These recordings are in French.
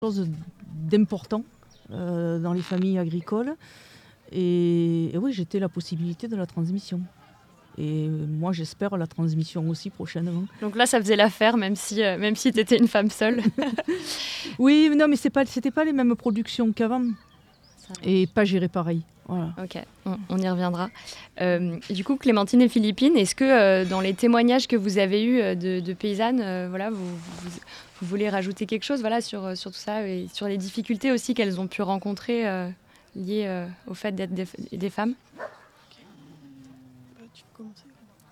chose d'important dans les familles agricoles. Et oui, j'étais la possibilité de la transmission. Et moi, j'espère la transmission aussi prochainement. Donc là, ça faisait l'affaire, même si tu étais une femme seule. Oui, non, mais c'était pas les mêmes productions qu'avant. Et pas géré pareil. Voilà. Ok, on y reviendra. Du coup, Clémentine et Philippine, est-ce que dans les témoignages que vous avez eus de paysannes, vous voulez rajouter quelque chose sur tout ça et sur les difficultés aussi qu'elles ont pu rencontrer liées au fait d'être des femmes? Tu peux commencer ?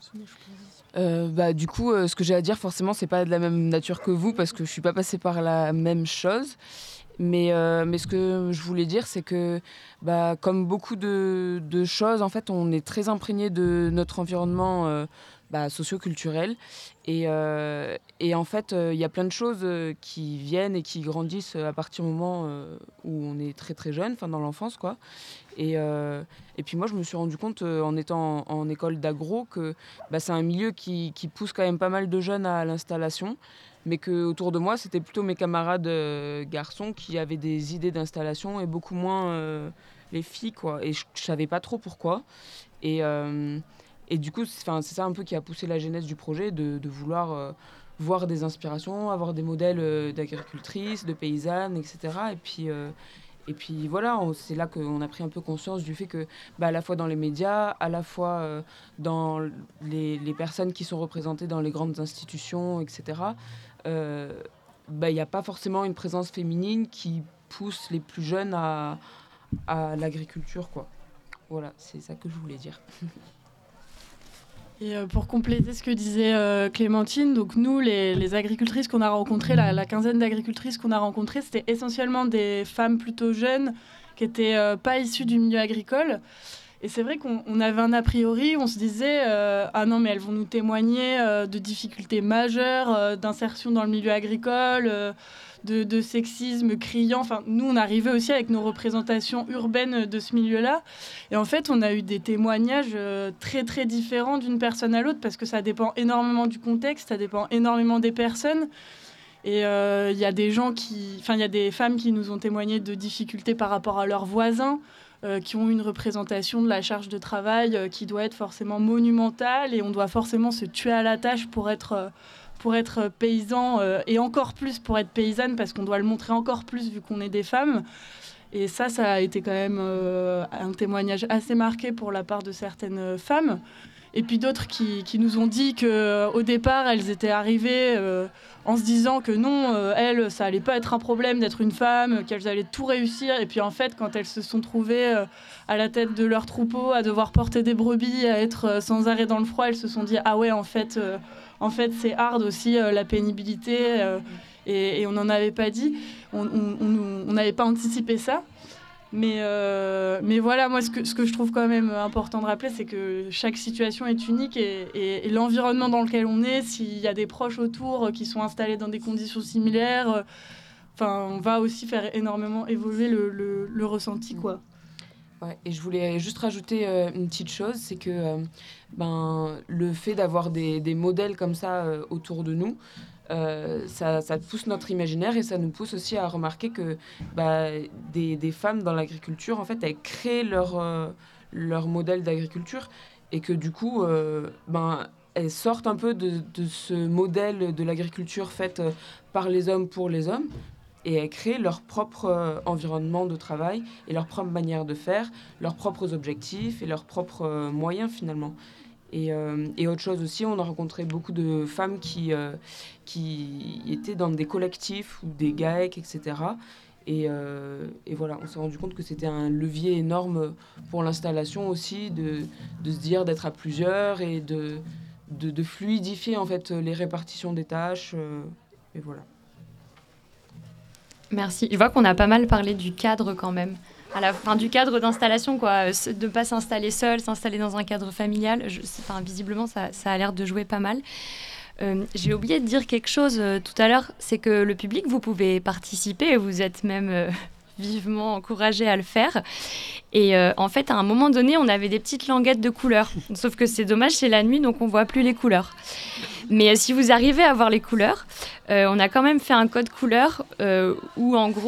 Du coup, ce que j'ai à dire, forcément, c'est pas de la même nature que vous parce que je suis pas passée par la même chose. Mais ce que je voulais dire, c'est que comme beaucoup de choses, en fait, on est très imprégné de notre environnement socio-culturel. Et en fait, il y a plein de choses qui viennent et qui grandissent à partir du moment où on est très très jeune, dans l'enfance, quoi. Et puis moi, je me suis rendu compte en étant en école d'agro que c'est un milieu qui pousse quand même pas mal de jeunes à l'installation. Mais qu'autour de moi, c'était plutôt mes camarades garçons qui avaient des idées d'installation et beaucoup moins les filles, quoi. Et je savais pas trop pourquoi. Et du coup, c'est ça un peu qui a poussé la genèse du projet, de vouloir voir des inspirations, avoir des modèles d'agricultrices, de paysannes, etc. Et puis voilà, c'est là qu'on a pris un peu conscience du fait que, à la fois dans les médias, à la fois dans les personnes qui sont représentées dans les grandes institutions, etc., il n'y a pas forcément une présence féminine qui pousse les plus jeunes à l'agriculture, quoi. Voilà, c'est ça que je voulais dire. Et pour compléter ce que disait Clémentine, donc nous, les agricultrices qu'on a rencontrées, la quinzaine d'agricultrices qu'on a rencontrées, c'était essentiellement des femmes plutôt jeunes qui n'étaient pas issues du milieu agricole. Et c'est vrai qu'on avait un a priori, on se disait ah non, mais elles vont nous témoigner de difficultés majeures, d'insertion dans le milieu agricole, de sexisme criant. Enfin, nous, on arrivait aussi avec nos représentations urbaines de ce milieu-là. Et en fait, on a eu des témoignages très, très différents d'une personne à l'autre parce que ça dépend énormément du contexte, ça dépend énormément des personnes. Et il y a des femmes qui nous ont témoigné de difficultés par rapport à leurs voisins, qui ont une représentation de la charge de travail qui doit être forcément monumentale et on doit forcément se tuer à la tâche pour être paysan et encore plus pour être paysanne parce qu'on doit le montrer encore plus vu qu'on est des femmes. Et ça a été quand même un témoignage assez marqué pour la part de certaines femmes. Et puis d'autres qui nous ont dit qu'au départ, elles étaient arrivées en se disant que non, elles, ça allait pas être un problème d'être une femme, qu'elles allaient tout réussir. Et puis en fait, quand elles se sont trouvées à la tête de leur troupeau, à devoir porter des brebis, à être sans arrêt dans le froid, elles se sont dit « Ah ouais, en fait c'est hard aussi, la pénibilité. » Et on n'en avait pas dit. On n'avait pas anticipé ça. Mais voilà, moi, ce que je trouve quand même important de rappeler, c'est que chaque situation est unique et l'environnement dans lequel on est, s'il y a des proches autour qui sont installés dans des conditions similaires, on va aussi faire énormément évoluer le ressenti, quoi. Ouais, et je voulais juste rajouter une petite chose, c'est que le fait d'avoir des modèles comme ça autour de nous, ça pousse notre imaginaire et ça nous pousse aussi à remarquer que des femmes dans l'agriculture, en fait, elles créent leur modèle d'agriculture et que du coup, elles sortent un peu de ce modèle de l'agriculture faite par les hommes pour les hommes et elles créent leur propre environnement de travail et leur propre manière de faire, leurs propres objectifs et leurs propres moyens finalement. Et autre chose aussi, on a rencontré beaucoup de femmes qui étaient dans des collectifs ou des GAEC, etc. Et voilà, on s'est rendu compte que c'était un levier énorme pour l'installation aussi, de se dire d'être à plusieurs et de fluidifier en fait les répartitions des tâches. Et voilà. Merci. Je vois qu'on a pas mal parlé du cadre quand même. À la fin du cadre d'installation, quoi, de ne pas s'installer seul, s'installer dans un cadre familial. Visiblement, ça a l'air de jouer pas mal. J'ai oublié de dire quelque chose tout à l'heure, c'est que le public, vous pouvez participer, vous êtes même vivement encouragé à le faire. Et en fait, à un moment donné, on avait des petites languettes de couleurs. Sauf que c'est dommage, c'est la nuit, donc on ne voit plus les couleurs. Mais si vous arrivez à voir les couleurs, on a quand même fait un code couleur où, en gros,